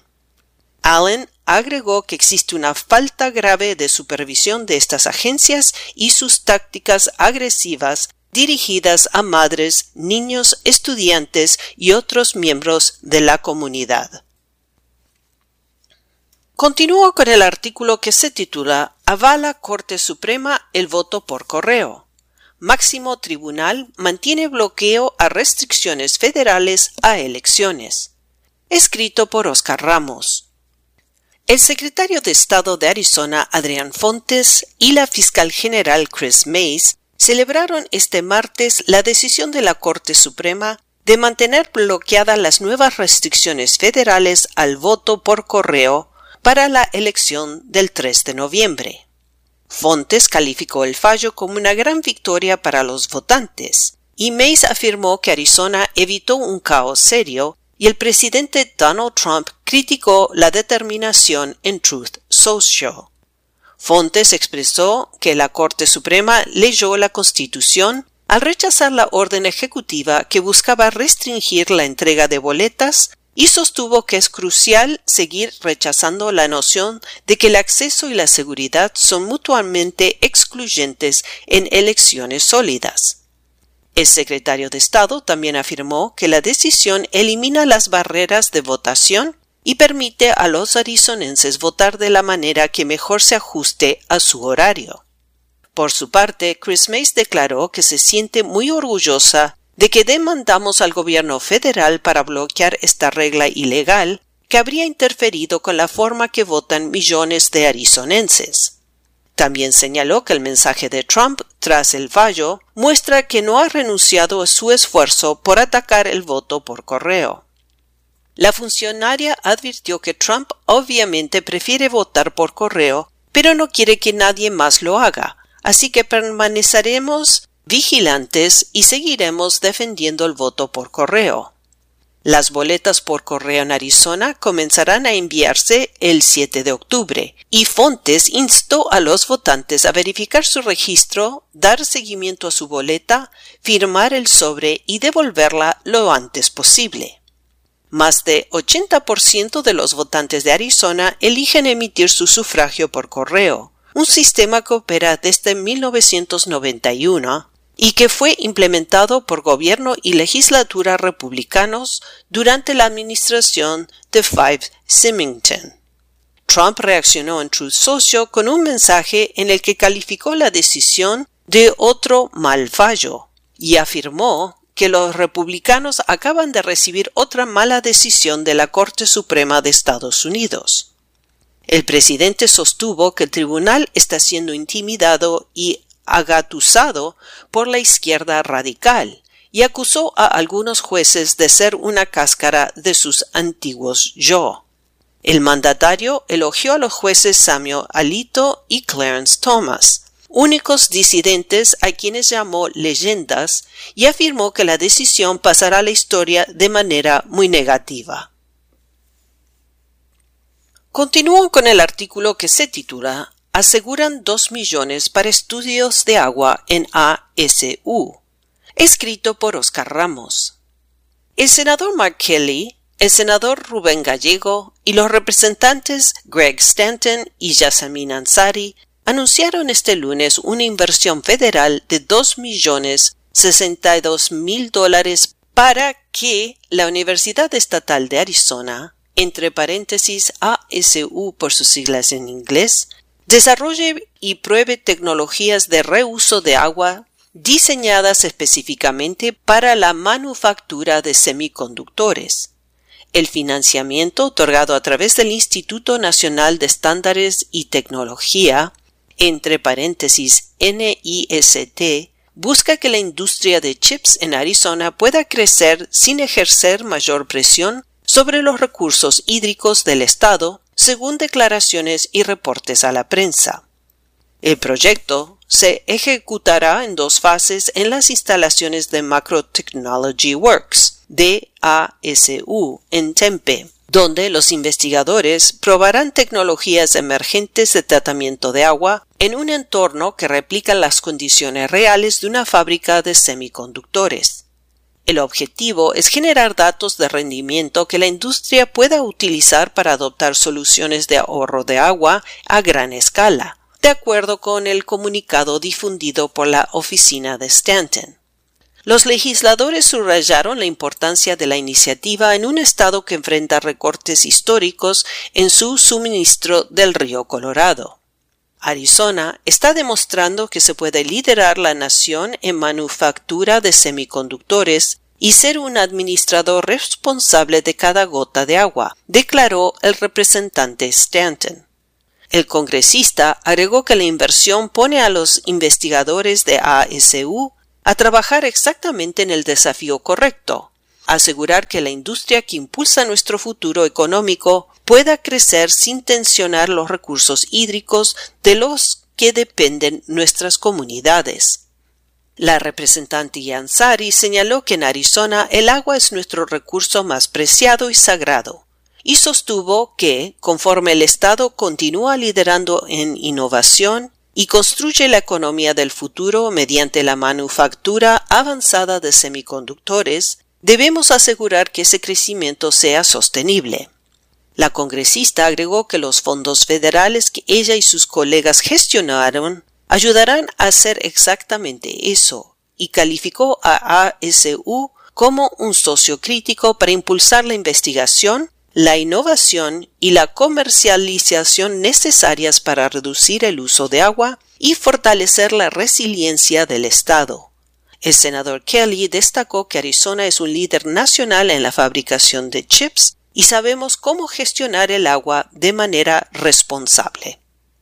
Speaker 4: Allen agregó que existe una falta grave de supervisión de estas agencias y sus tácticas agresivas dirigidas a madres, niños, estudiantes y otros miembros de la comunidad. Continúo con el artículo que se titula «Avala Corte Suprema el voto por correo. Máximo Tribunal mantiene bloqueo a restricciones federales a elecciones», escrito por Oscar Ramos. El secretario de Estado de Arizona, Adrián Fontes, y la fiscal general Chris Mays celebraron este martes la decisión de la Corte Suprema de mantener bloqueadas las nuevas restricciones federales al voto por correo para la elección del tres de noviembre. Fontes calificó el fallo como una gran victoria para los votantes, y Mays afirmó que Arizona evitó un caos serio, y el presidente Donald Trump criticó la determinación en Truth Social. Fontes expresó que la Corte Suprema leyó la Constitución al rechazar la orden ejecutiva que buscaba restringir la entrega de boletas, y sostuvo que es crucial seguir rechazando la noción de que el acceso y la seguridad son mutuamente excluyentes en elecciones sólidas. El secretario de Estado también afirmó que la decisión elimina las barreras de votación y permite a los arizonenses votar de la manera que mejor se ajuste a su horario. Por su parte, Chris Mays declaró que se siente muy orgullosa de que demandamos al gobierno federal para bloquear esta regla ilegal que habría interferido con la forma que votan millones de arizonenses. También señaló que el mensaje de Trump tras el fallo muestra que no ha renunciado a su esfuerzo por atacar el voto por correo. La funcionaria advirtió que Trump obviamente prefiere votar por correo, pero no quiere que nadie más lo haga, así que permaneceremos vigilantes y seguiremos defendiendo el voto por correo. Las boletas por correo en Arizona comenzarán a enviarse el siete de octubre, y Fontes instó a los votantes a verificar su registro, dar seguimiento a su boleta, firmar el sobre y devolverla lo antes posible. Más de ochenta por ciento de los votantes de Arizona eligen emitir su sufragio por correo, un sistema que opera desde mil novecientos noventa y uno y que fue implementado por gobierno y legislatura republicanos durante la administración de Five Symington. Trump reaccionó en Truth Social con un mensaje en el que calificó la decisión de otro mal fallo y afirmó que los republicanos acaban de recibir otra mala decisión de la Corte Suprema de Estados Unidos. El presidente sostuvo que el tribunal está siendo intimidado y agatusado por la izquierda radical y acusó a algunos jueces de ser una cáscara de sus antiguos yo. El mandatario elogió a los jueces Samuel Alito y Clarence Thomas, únicos disidentes a quienes llamó leyendas, y afirmó que la decisión pasará a la historia de manera muy negativa. Continúo con el artículo que se titula Aseguran dos millones para estudios de agua en A S U, escrito por Oscar Ramos. El senador Mark Kelly, el senador Rubén Gallego y los representantes Greg Stanton y Yasamin Ansari anunciaron este lunes una inversión federal de dos millones sesenta y dos mil dólares para que la Universidad Estatal de Arizona, entre paréntesis A S U por sus siglas en inglés, desarrolle y pruebe tecnologías de reuso de agua diseñadas específicamente para la manufactura de semiconductores. El financiamiento otorgado a través del Instituto Nacional de Estándares y Tecnología, entre paréntesis N I S T, busca que la industria de chips en Arizona pueda crecer sin ejercer mayor presión sobre los recursos hídricos del estado, según declaraciones y reportes a la prensa. El proyecto se ejecutará en dos fases en las instalaciones de Macro Technology Works, de A S U, en Tempe, donde los investigadores probarán tecnologías emergentes de tratamiento de agua en un entorno que replica las condiciones reales de una fábrica de semiconductores. El objetivo es generar datos de rendimiento que la industria pueda utilizar para adoptar soluciones de ahorro de agua a gran escala, de acuerdo con el comunicado difundido por la oficina de Stanton. Los legisladores subrayaron la importancia de la iniciativa en un estado que enfrenta recortes históricos en su suministro del río Colorado. Arizona está demostrando que se puede liderar la nación en manufactura de semiconductores y ser un administrador responsable de cada gota de agua, declaró el representante Stanton. El congresista agregó que la inversión pone a los investigadores de A S U a trabajar exactamente en el desafío correcto, asegurar que la industria que impulsa nuestro futuro económico pueda crecer sin tensionar los recursos hídricos de los que dependen nuestras comunidades. La representante Ansari señaló que en Arizona el agua es nuestro recurso más preciado y sagrado, y sostuvo que, conforme el Estado continúa liderando en innovación y construye la economía del futuro mediante la manufactura avanzada de semiconductores, debemos asegurar que ese crecimiento sea sostenible. La congresista agregó que los fondos federales que ella y sus colegas gestionaron ayudarán a hacer exactamente eso, y calificó a A S U como un socio crítico para impulsar la investigación, la innovación y la comercialización necesarias para reducir el uso de agua y fortalecer la resiliencia del Estado. El senador Kelly destacó que Arizona es un líder nacional en la fabricación de chips y sabemos cómo gestionar el agua de manera responsable.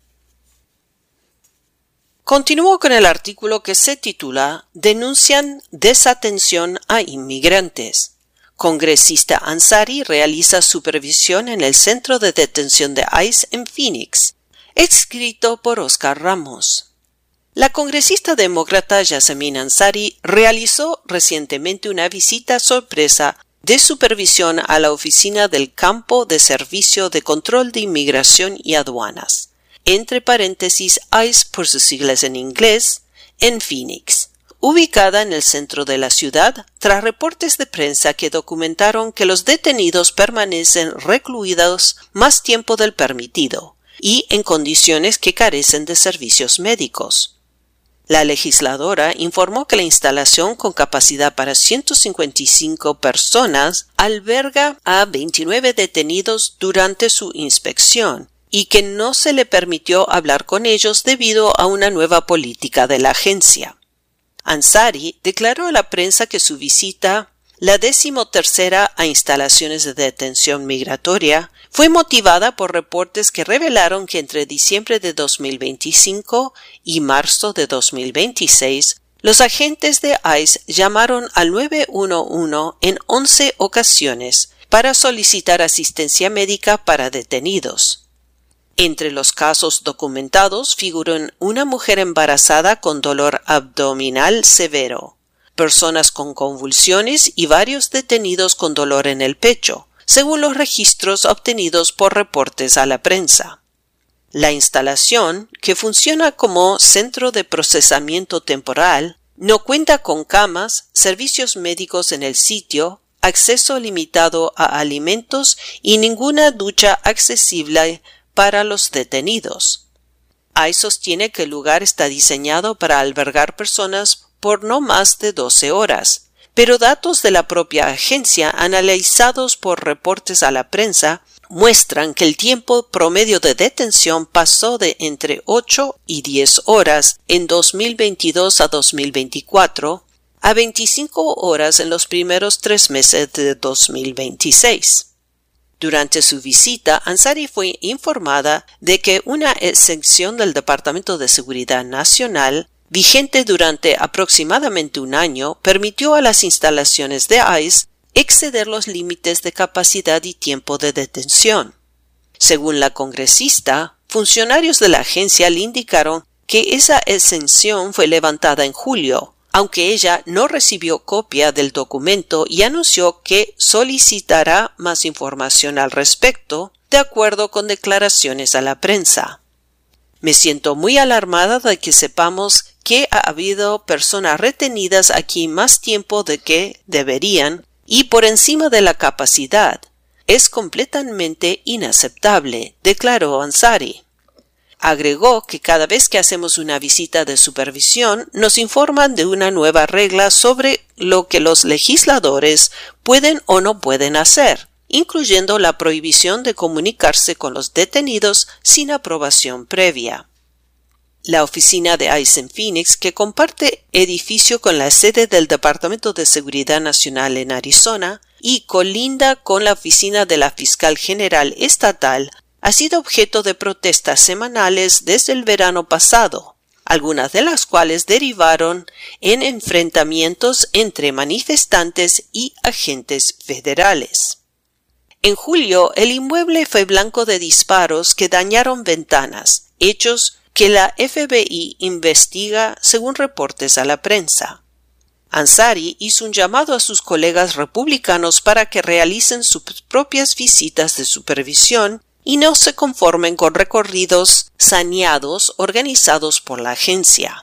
Speaker 4: Continúo con el artículo que se titula Denuncian desatención a inmigrantes. Congresista Ansari realiza supervisión en el centro de detención de ICE en Phoenix. Escrito por Oscar Ramos. La congresista demócrata Yasamin Ansari realizó recientemente una visita sorpresa de supervisión a la oficina del Campo de Servicio de Control de Inmigración y Aduanas, entre paréntesis ICE por sus siglas en inglés, en Phoenix, ubicada en el centro de la ciudad, tras reportes de prensa que documentaron que los detenidos permanecen recluidos más tiempo del permitido y en condiciones que carecen de servicios médicos. La legisladora informó que la instalación, con capacidad para ciento cincuenta y cinco personas, alberga a veintinueve detenidos durante su inspección y que no se le permitió hablar con ellos debido a una nueva política de la agencia. Ansari declaró a la prensa que su visita, la decimotercera a instalaciones de detención migratoria, fue motivada por reportes que revelaron que entre diciembre de dos mil veinticinco y marzo de dos mil veintiséis, los agentes de ICE llamaron al nueve uno uno en once ocasiones para solicitar asistencia médica para detenidos. Entre los casos documentados figuran una mujer embarazada con dolor abdominal severo, personas con convulsiones y varios detenidos con dolor en el pecho, según los registros obtenidos por reportes a la prensa. La instalación, que funciona como centro de procesamiento temporal, no cuenta con camas, servicios médicos en el sitio, acceso limitado a alimentos y ninguna ducha accesible para los detenidos. ICE sostiene que el lugar está diseñado para albergar personas por no más de doce horas, pero datos de la propia agencia analizados por reportes a la prensa muestran que el tiempo promedio de detención pasó de entre ocho y diez horas en dos mil veintidós a dos mil veinticuatro a veinticinco horas en los primeros tres meses de dos mil veintiséis. Durante su visita, Ansari fue informada de que una exención del Departamento de Seguridad Nacional, vigente durante aproximadamente un año, permitió a las instalaciones de ICE exceder los límites de capacidad y tiempo de detención. Según la congresista, funcionarios de la agencia le indicaron que esa exención fue levantada en julio, aunque ella no recibió copia del documento y anunció que solicitará más información al respecto, de acuerdo con declaraciones a la prensa. Me siento muy alarmada de que sepamos que ha habido personas retenidas aquí más tiempo de que deberían y por encima de la capacidad. Es completamente inaceptable, declaró Ansari. Agregó que cada vez que hacemos una visita de supervisión nos informan de una nueva regla sobre lo que los legisladores pueden o no pueden hacer, incluyendo la prohibición de comunicarse con los detenidos sin aprobación previa. La oficina de ICE en Phoenix, que comparte edificio con la sede del Departamento de Seguridad Nacional en Arizona y colinda con la oficina de la Fiscal General Estatal, ha sido objeto de protestas semanales desde el verano pasado, algunas de las cuales derivaron en enfrentamientos entre manifestantes y agentes federales. En julio, el inmueble fue blanco de disparos que dañaron ventanas, hechos que la F B I investiga según reportes a la prensa. Ansari hizo un llamado a sus colegas republicanos para que realicen sus propias visitas de supervisión y no se conformen con recorridos saneados organizados por la agencia.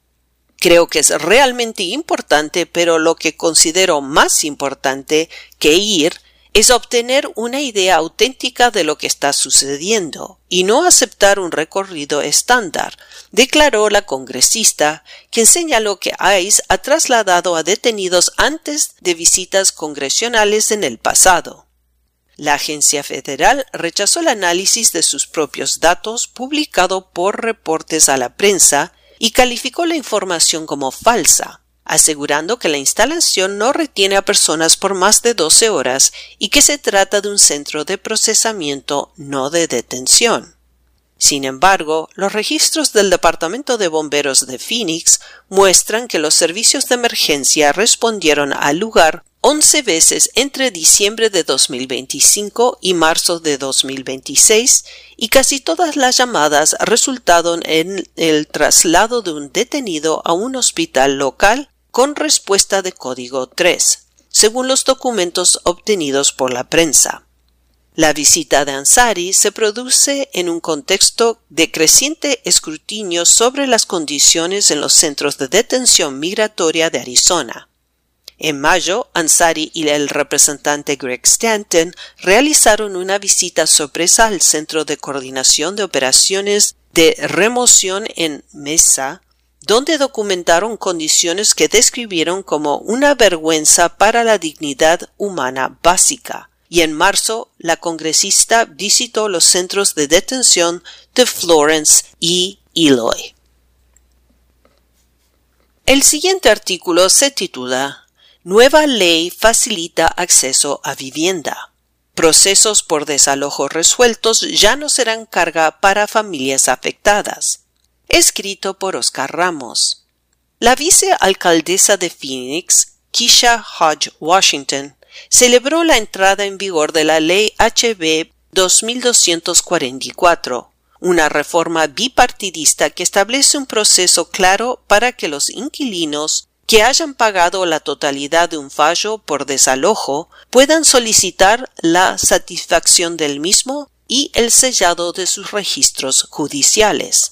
Speaker 4: Creo que es realmente importante, pero lo que considero más importante que ir es obtener una idea auténtica de lo que está sucediendo y no aceptar un recorrido estándar, declaró la congresista, quien señaló que ICE ha trasladado a detenidos antes de visitas congresionales en el pasado. La agencia federal rechazó el análisis de sus propios datos publicado por reportes a la prensa y calificó la información como falsa, asegurando que la instalación no retiene a personas por más de doce horas y que se trata de un centro de procesamiento, no de detención. Sin embargo, los registros del Departamento de Bomberos de Phoenix muestran que los servicios de emergencia respondieron al lugar once veces entre diciembre de dos mil veinticinco y marzo de dos mil veintiséis, y casi todas las llamadas resultaron en el traslado de un detenido a un hospital local con respuesta de código tres, según los documentos obtenidos por la prensa. La visita de Ansari se produce en un contexto de creciente escrutinio sobre las condiciones en los centros de detención migratoria de Arizona. En mayo, Ansari y el representante Greg Stanton realizaron una visita sorpresa al Centro de Coordinación de Operaciones de Remoción en Mesa, donde documentaron condiciones que describieron como una vergüenza para la dignidad humana básica. Y en marzo, la congresista visitó los centros de detención de Florence y Eloy. El siguiente artículo se titula Nueva ley facilita acceso a vivienda. Procesos por desalojo resueltos ya no serán carga para familias afectadas. Escrito por Oscar Ramos. La vicealcaldesa de Phoenix, Keisha Hodge Washington, celebró la entrada en vigor de la Ley H B dos mil doscientos cuarenta y cuatro, una reforma bipartidista que establece un proceso claro para que los inquilinos que hayan pagado la totalidad de un fallo por desalojo puedan solicitar la satisfacción del mismo y el sellado de sus registros judiciales.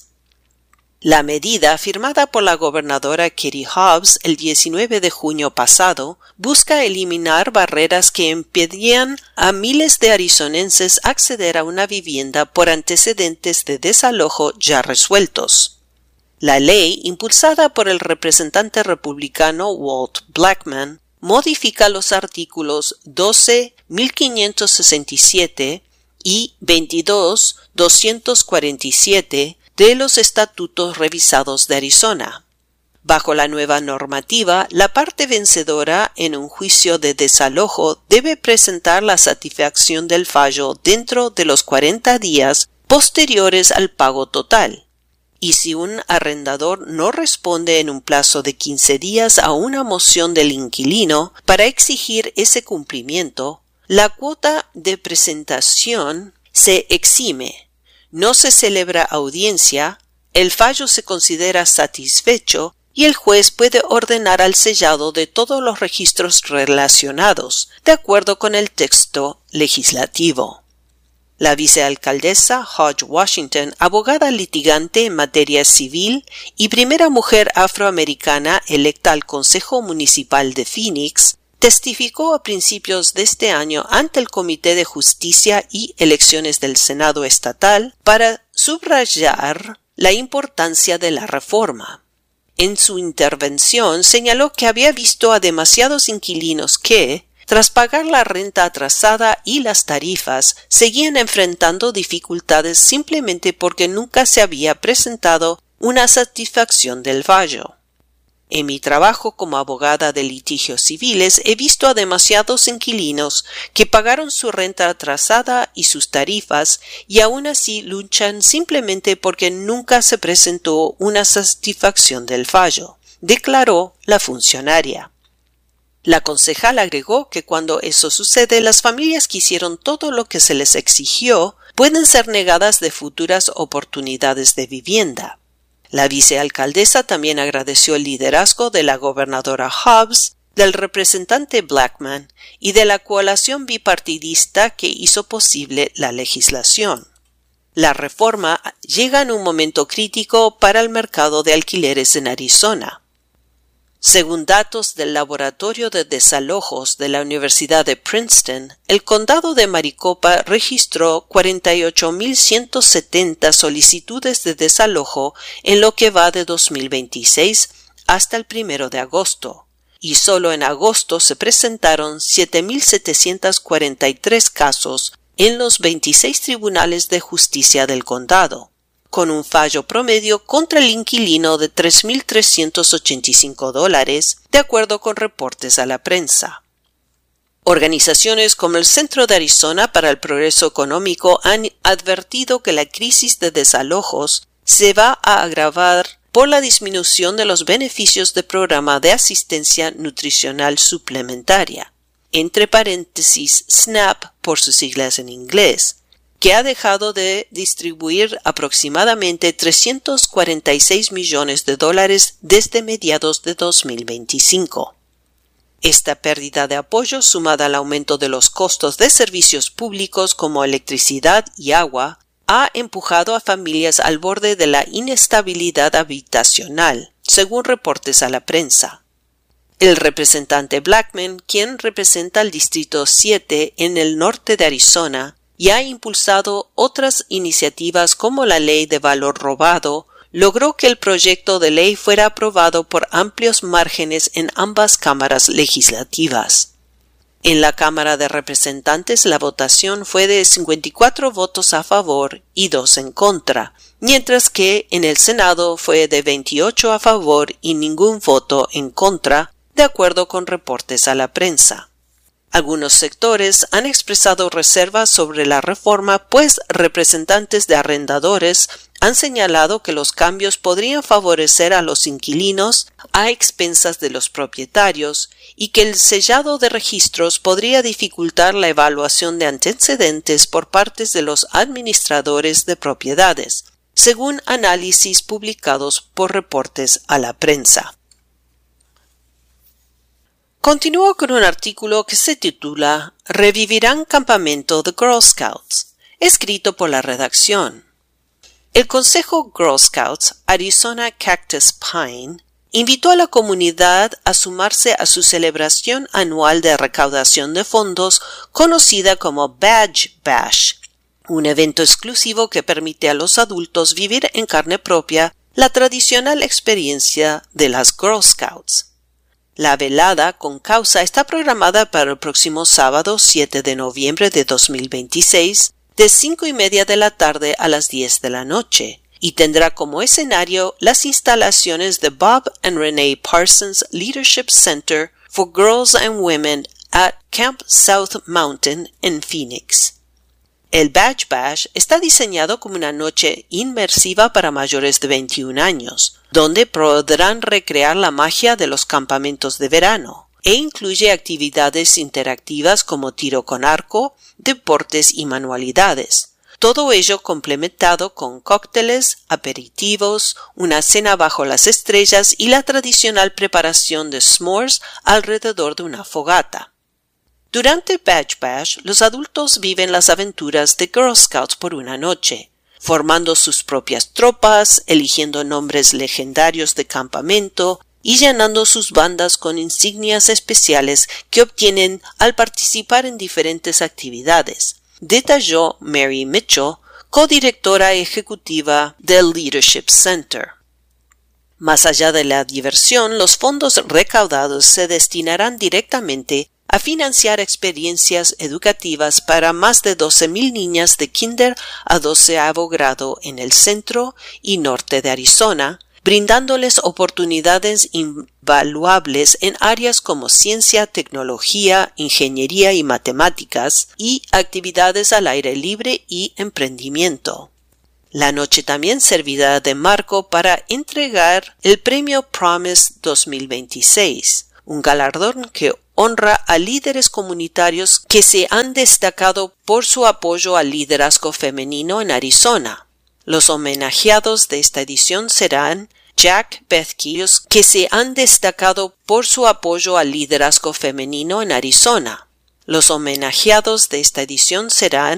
Speaker 4: La medida, firmada por la gobernadora Katie Hobbs el diecinueve de junio pasado, busca eliminar barreras que impedían a miles de arizonenses acceder a una vivienda por antecedentes de desalojo ya resueltos. La ley, impulsada por el representante republicano Walt Blackman, modifica los artículos doce mil quinientos sesenta y siete y veintidós mil doscientos cuarenta y siete de los estatutos revisados de Arizona. Bajo la nueva normativa, la parte vencedora en un juicio de desalojo debe presentar la satisfacción del fallo dentro de los cuarenta días posteriores al pago total. Y si un arrendador no responde en un plazo de quince días a una moción del inquilino para exigir ese cumplimiento, la cuota de presentación se exime. No se celebra audiencia, el fallo se considera satisfecho y el juez puede ordenar el sellado de todos los registros relacionados, de acuerdo con el texto legislativo. La vicealcaldesa Hodge Washington, abogada litigante en materia civil y primera mujer afroamericana electa al Consejo Municipal de Phoenix, testificó a principios de este año ante el Comité de Justicia y Elecciones del Senado Estatal para subrayar la importancia de la reforma. En su intervención señaló que había visto a demasiados inquilinos que, tras pagar la renta atrasada y las tarifas, seguían enfrentando dificultades simplemente porque nunca se había presentado una satisfacción del fallo. En mi trabajo como abogada de litigios civiles he visto a demasiados inquilinos que pagaron su renta atrasada y sus tarifas y aún así luchan simplemente porque nunca se presentó una satisfacción del fallo, declaró la funcionaria. La concejal agregó que cuando eso sucede, las familias que hicieron todo lo que se les exigió pueden ser negadas de futuras oportunidades de vivienda. La vicealcaldesa también agradeció el liderazgo de la gobernadora Hobbs, del representante Blackman y de la coalición bipartidista que hizo posible la legislación. La reforma llega en un momento crítico para el mercado de alquileres en Arizona. Según datos del Laboratorio de Desalojos de la Universidad de Princeton, el condado de Maricopa registró cuarenta y ocho mil ciento setenta solicitudes de desalojo en lo que va de dos mil veintiséis hasta el primero de agosto, y solo en agosto se presentaron siete mil setecientos cuarenta y tres casos en los veintiséis tribunales de justicia del condado, con un fallo promedio contra el inquilino de tres mil trescientos ochenta y cinco dólares, de acuerdo con reportes a la prensa. Organizaciones como el Centro de Arizona para el Progreso Económico han advertido que la crisis de desalojos se va a agravar por la disminución de los beneficios del programa de asistencia nutricional suplementaria, entre paréntesis SNAP por sus siglas en inglés, que ha dejado de distribuir aproximadamente trescientos cuarenta y seis millones de dólares desde mediados de dos mil veinticinco. Esta pérdida de apoyo, sumada al aumento de los costos de servicios públicos como electricidad y agua, ha empujado a familias al borde de la inestabilidad habitacional, según reportes a la prensa. El representante Blackman, quien representa el Distrito siete en el norte de Arizona, y ha impulsado otras iniciativas como la Ley de Valor Robado, logró que el proyecto de ley fuera aprobado por amplios márgenes en ambas cámaras legislativas. En la Cámara de Representantes la votación fue de cincuenta y cuatro votos a favor y dos en contra, mientras que en el Senado fue de veintiocho a favor y ningún voto en contra, de acuerdo con reportes a la prensa. Algunos sectores han expresado reservas sobre la reforma, pues representantes de arrendadores han señalado que los cambios podrían favorecer a los inquilinos a expensas de los propietarios y que el sellado de registros podría dificultar la evaluación de antecedentes por parte de los administradores de propiedades, según análisis publicados por reportes a la prensa. Continúo con un artículo que se titula «Revivirán campamento de Girl Scouts», escrito por la redacción. El Consejo Girl Scouts Arizona Cactus Pine invitó a la comunidad a sumarse a su celebración anual de recaudación de fondos conocida como Badge Bash, un evento exclusivo que permite a los adultos vivir en carne propia la tradicional experiencia de las Girl Scouts. La velada con causa está programada para el próximo sábado siete de noviembre de dos mil veintiséis de cinco y media de la tarde a las diez de la noche y tendrá como escenario las instalaciones de Bob and Renee Parsons Leadership Center for Girls and Women at Camp South Mountain en Phoenix. El Badge Bash está diseñado como una noche inmersiva para mayores de veintiún años, donde podrán recrear la magia de los campamentos de verano, e incluye actividades interactivas como tiro con arco, deportes y manualidades. Todo ello complementado con cócteles, aperitivos, una cena bajo las estrellas y la tradicional preparación de s'mores alrededor de una fogata. Durante Badge Bash, los adultos viven las aventuras de Girl Scouts por una noche, formando sus propias tropas, eligiendo nombres legendarios de campamento y llenando sus bandas con insignias especiales que obtienen al participar en diferentes actividades, detalló Mary Mitchell, codirectora ejecutiva del Leadership Center. Más allá de la diversión, los fondos recaudados se destinarán directamente a financiar experiencias educativas para más de doce mil niñas de kinder a doceavo grado en el centro y norte de Arizona, brindándoles oportunidades invaluables en áreas como ciencia, tecnología, ingeniería y matemáticas, y actividades al aire libre y emprendimiento. La noche también servirá de marco para entregar el Premio Promise dos mil veintiséis, un galardón que honra a líderes comunitarios que se han destacado por su apoyo al liderazgo femenino en Arizona. Los homenajeados de esta edición serán Jack Bethke, que se han destacado por su apoyo al liderazgo femenino en Arizona. Los homenajeados de esta edición serán